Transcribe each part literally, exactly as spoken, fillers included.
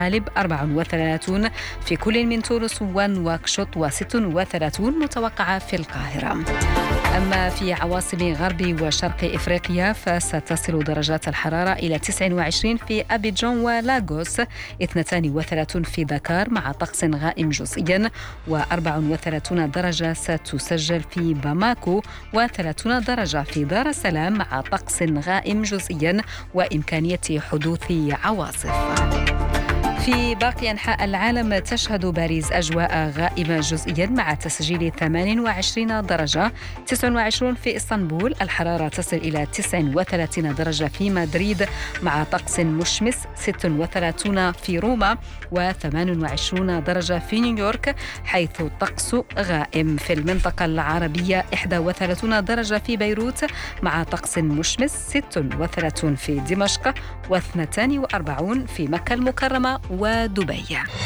غالب أربعة وثلاثين في كل من تونس ونواكشوط وستة وثلاثين متوقعة في القاهرة. أما في عواصم غرب وشرق إفريقيا فستصل درجات الحرارة إلى تسعة وعشرين في أبيجان ولاغوس، اثنتين وثلاثين في دكار مع طقس غائم جزئيا، وأربعة وثلاثين درجة ستسجل في باماكو، وثلاثين درجة في دار السلام مع طقس غائم جزئيا وإمكانية حدوث عواصف. في باقي أنحاء العالم تشهد باريس أجواء غائمة جزئيا مع تسجيل ثمانية وعشرين درجة، تسعة وعشرين في إسطنبول، الحرارة تصل إلى تسعة وثلاثين درجة في مدريد مع طقس مشمس، ستة وثلاثين في روما، وثمانية وعشرين درجة في نيويورك حيث الطقس غائم. في المنطقة العربية واحد وثلاثين درجة في بيروت مع طقس مشمس، ستة وثلاثين في دمشق، واثنين وأربعين في مكة المكرمة ودبي.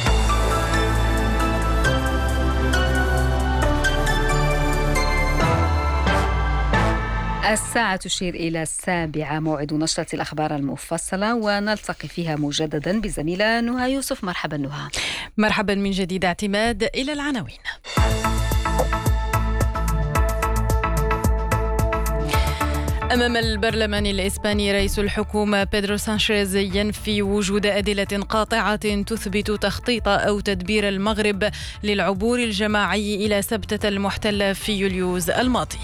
الساعة تشير إلى السابعة، موعد نشرة الأخبار المفصلة ونلتقي فيها مجددا بزميلة نهى يوسف. مرحبا نهى. مرحبا من جديد اعتماد. إلى العناوين. أمام البرلمان الإسباني رئيس الحكومة بيدرو سانشيز ينفي وجود أدلة قاطعة تثبت تخطيط أو تدبير المغرب للعبور الجماعي إلى سبتة المحتلة في يوليوز الماضي.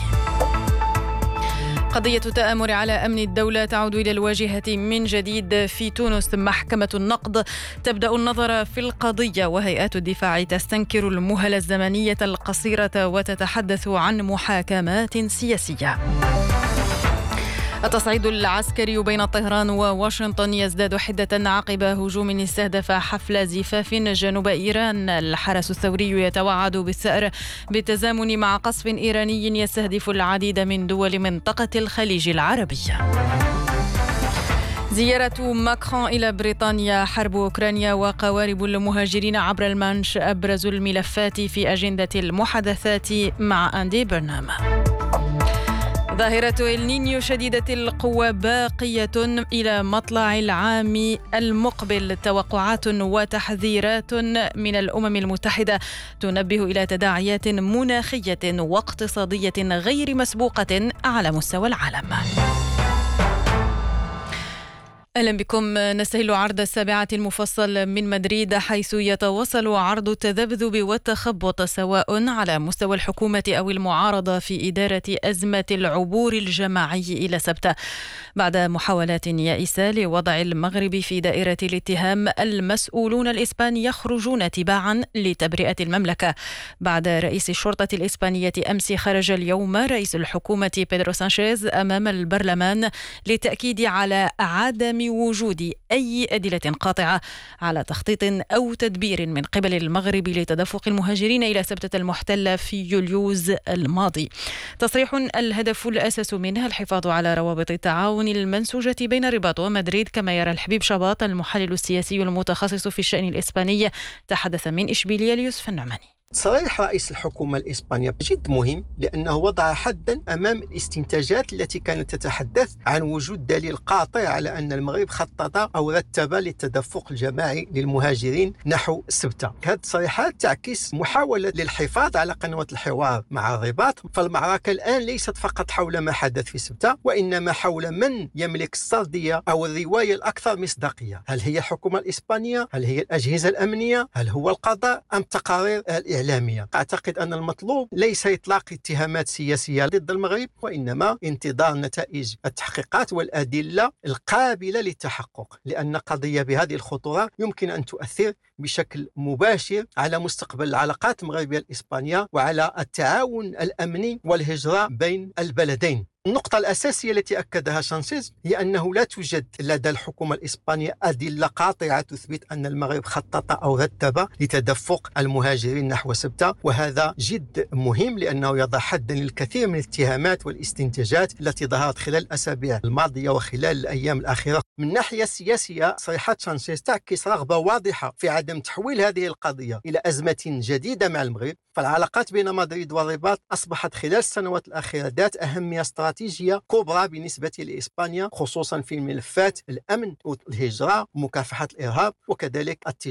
قضية تآمر على أمن الدولة تعود إلى الواجهة من جديد في تونس. محكمة النقض تبدأ النظر في القضية، وهيئات الدفاع تستنكر المهلة الزمنية القصيرة وتتحدث عن محاكمات سياسية. التصعيد العسكري بين طهران وواشنطن يزداد حدة عقب هجوم استهدف حفل زفاف جنوب إيران. الحرس الثوري يتوعد بالثأر بالتزامن مع قصف إيراني يستهدف العديد من دول منطقة الخليج العربي. زيارة ماكرون إلى بريطانيا، حرب أوكرانيا وقوارب المهاجرين عبر المانش أبرز الملفات في أجندة المحادثات مع أندي برنام. ظاهرة النينيو شديدة القوة باقية إلى مطلع العام المقبل. توقعات وتحذيرات من الأمم المتحدة تنبه إلى تداعيات مناخية واقتصادية غير مسبوقة على مستوى العالم. أهلا بكم. نستهل عرض السابعة المفصل من مدريد، حيث يتواصل عرض التذبذب والتخبط سواء على مستوى الحكومة أو المعارضة في إدارة أزمة العبور الجماعي إلى سبتة بعد محاولات يائسة لوضع المغرب في دائرة الاتهام. المسؤولون الإسبان يخرجون تباعا لتبرئة المملكة بعد رئيس الشرطة الإسبانية أمس. خرج اليوم رئيس الحكومة بيدرو سانشيز أمام البرلمان للتأكيد على عدم وجود أي أدلة قاطعة على تخطيط أو تدبير من قبل المغرب لتدفق المهاجرين إلى سبتة المحتلة في يوليوز الماضي. تصريح الهدف الأساس منها الحفاظ على روابط التعاون المنسوجة بين الرباط ومدريد، كما يرى الحبيب شباط المحلل السياسي المتخصص في الشأن الإسباني. تحدث من إشبيلية ليوسف النعماني. تصريح رئيس الحكومة الإسبانية جد مهم، لأنه وضع حدا أمام الاستنتاجات التي كانت تتحدث عن وجود دليل قاطع على أن المغرب خطط أو رتب للتدفق الجماعي للمهاجرين نحو سبتة. هذه التصريحات تعكس محاولة للحفاظ على قنوة الحوار مع الرباط. فالمعركة الآن ليست فقط حول ما حدث في سبتة، وإنما حول من يملك السردية أو الرواية الأكثر مصداقية. هل هي الحكومة الإسبانية؟ هل هي الأجهزة الأمنية؟ هل هو القضاء؟ أم تقارير الإعلام؟ إعلامية؟ أعتقد أن المطلوب ليس إطلاق اتهامات سياسية ضد المغرب، وإنما انتظار نتائج التحقيقات والأدلة القابلة للتحقق، لأن قضية بهذه الخطورة يمكن أن تؤثر بشكل مباشر على مستقبل العلاقات المغربية الإسبانية وعلى التعاون الأمني والهجرة بين البلدين. النقطة الأساسية التي أكدها سانشيز هي أنه لا توجد لدى الحكومة الإسبانية أدلة قاطعة تثبت أن المغرب خطط أو رتب لتدفق المهاجرين نحو سبتة، وهذا جد مهم لأنه يضع حدا للكثير من الاتهامات والاستنتاجات التي ظهرت خلال الأسابيع الماضية وخلال الأيام الأخيرة من ناحية سياسية تصريحات سانشيز تعكس رغبة واضحة في عدم تحويل هذه القضية إلى أزمة جديدة مع المغرب. فالعلاقات بين مدريد والرباط أصبحت خلال السنوات الأخيرة ذات أهمية استراتيجية كبرى بالنسبة لإسبانيا، خصوصا في ملفات الأمن والهجرة ومكافحة الإرهاب وكذلك التجارة.